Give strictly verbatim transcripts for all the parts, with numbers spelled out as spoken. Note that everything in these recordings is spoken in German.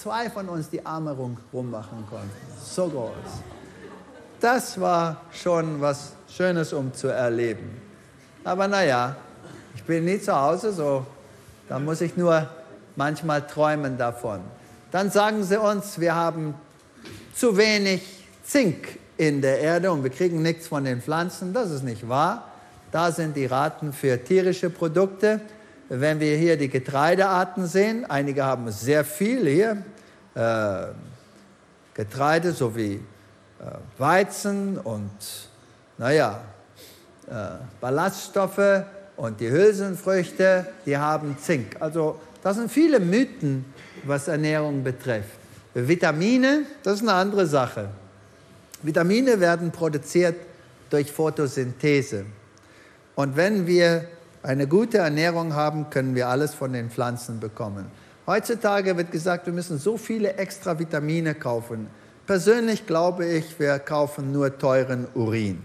zwei von uns die Arme rummachen konnten. So groß. Das war schon was Schönes, um zu erleben. Aber naja, ich bin nie zu Hause, so, da muss ich nur manchmal träumen davon. Dann sagen sie uns, wir haben zu wenig Zink in der Erde und wir kriegen nichts von den Pflanzen. Das ist nicht wahr. Da sind die Raten für tierische Produkte. Wenn wir hier die Getreidearten sehen, einige haben sehr viel hier, äh, Getreide sowie äh, Weizen und, naja, äh, Ballaststoffe und die Hülsenfrüchte, die haben Zink. Also das sind viele Mythen, was Ernährung betrifft. Vitamine, das ist eine andere Sache. Vitamine werden produziert durch Photosynthese. Und wenn wir eine gute Ernährung haben, können wir alles von den Pflanzen bekommen. Heutzutage wird gesagt, wir müssen so viele extra Vitamine kaufen. Persönlich glaube ich, wir kaufen nur teuren Urin.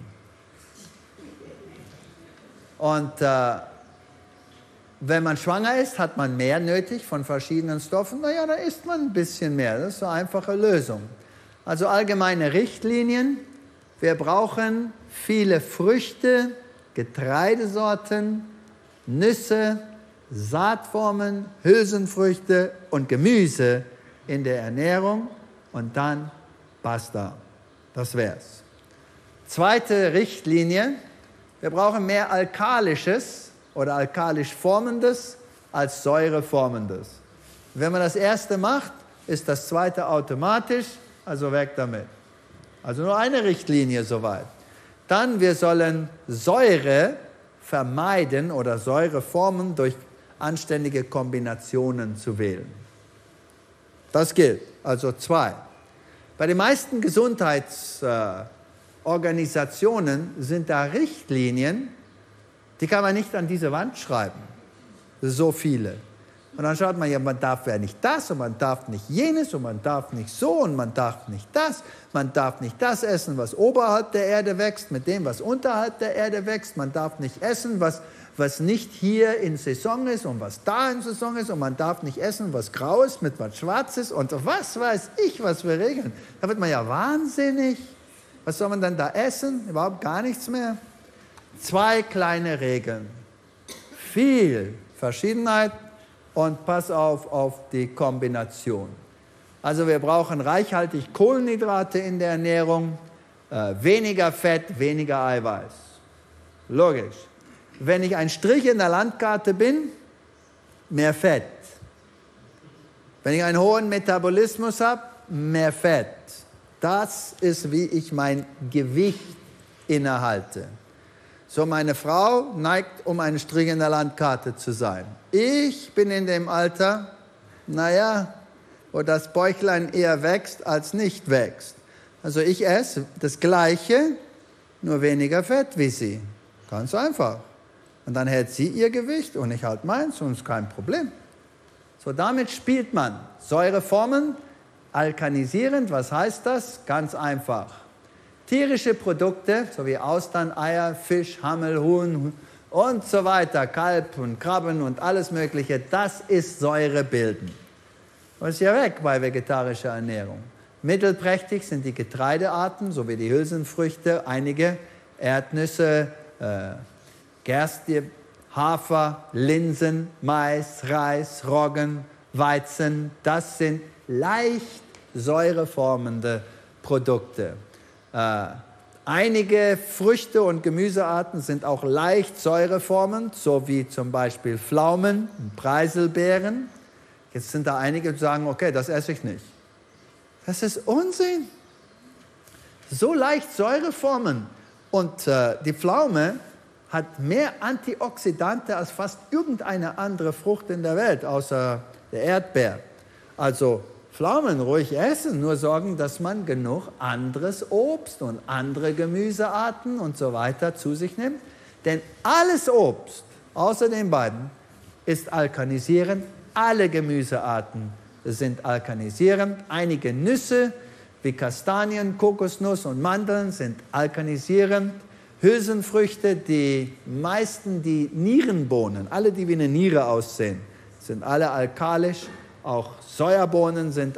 Und äh, wenn man schwanger ist, hat man mehr nötig von verschiedenen Stoffen. Na ja, da isst man ein bisschen mehr. Das ist eine einfache Lösung. Also allgemeine Richtlinien. Wir brauchen viele Früchte, Getreidesorten, Nüsse, Saatformen, Hülsenfrüchte und Gemüse in der Ernährung und dann basta. Das wär's. Zweite Richtlinie. Wir brauchen mehr Alkalisches oder alkalisch Formendes als Säureformendes. Wenn man das erste macht, ist das zweite automatisch, also weg damit. Also nur eine Richtlinie soweit. Dann, wir sollen Säure vermeiden oder Säureformen durch anständige Kombinationen zu wählen. Das gilt, also zwei. Bei den meisten Gesundheitsorganisationen äh, sind da Richtlinien, die kann man nicht an diese Wand schreiben. So viele. Und dann schaut man, ja, man darf ja nicht das und man darf nicht jenes und man darf nicht so und man darf nicht das. Man darf nicht das essen, was oberhalb der Erde wächst, mit dem, was unterhalb der Erde wächst. Man darf nicht essen, was, was nicht hier in Saison ist und was da in Saison ist. Und man darf nicht essen, was grau ist mit was schwarz ist. Und was weiß ich, was für Regeln. Da wird man ja wahnsinnig. Was soll man dann da essen? Überhaupt gar nichts mehr. Zwei kleine Regeln. Viel Verschiedenheit und pass auf auf die Kombination. Also wir brauchen reichhaltig Kohlenhydrate in der Ernährung, äh, weniger Fett, weniger Eiweiß. Logisch. Wenn ich ein Strich in der Landkarte bin, mehr Fett. Wenn ich einen hohen Metabolismus habe, mehr Fett. Das ist, wie ich mein Gewicht innehalte. So, meine Frau neigt, um ein Strich in der Landkarte zu sein. Ich bin in dem Alter, naja, wo das Bäuchlein eher wächst, als nicht wächst. Also ich esse das Gleiche, nur weniger Fett wie sie. Ganz einfach. Und dann hält sie ihr Gewicht und ich halt meins und ist kein Problem. So, damit spielt man. Säureformen, alkanisierend, was heißt das? Ganz einfach. Tierische Produkte, so wie Austern, Eier, Fisch, Hammel, Huhn und so weiter, Kalb und Krabben und alles Mögliche, das ist Säurebilden. Das ist ja weg bei vegetarischer Ernährung. Mittelprächtig sind die Getreidearten, so wie die Hülsenfrüchte, einige Erdnüsse, äh, Gerste, Hafer, Linsen, Mais, Reis, Roggen, Weizen. Das sind leicht säureformende Produkte. Äh, einige Früchte und Gemüsearten sind auch leicht säureformend, so wie zum Beispiel Pflaumen und Preiselbeeren. Jetzt sind da einige, die sagen, okay, das esse ich nicht. Das ist Unsinn. So leicht Säureformen. Und äh, die Pflaume hat mehr Antioxidante als fast irgendeine andere Frucht in der Welt, außer der Erdbeer. Also Pflaumen ruhig essen, nur sorgen, dass man genug anderes Obst und andere Gemüsearten und so weiter zu sich nimmt. Denn alles Obst, außer den beiden, ist alkanisierend. Alle Gemüsearten sind alkanisierend. Einige Nüsse wie Kastanien, Kokosnuss und Mandeln sind alkanisierend. Hülsenfrüchte, die meisten, die Nierenbohnen, alle, die wie eine Niere aussehen, sind alle alkalisch. Auch Sojabohnen sind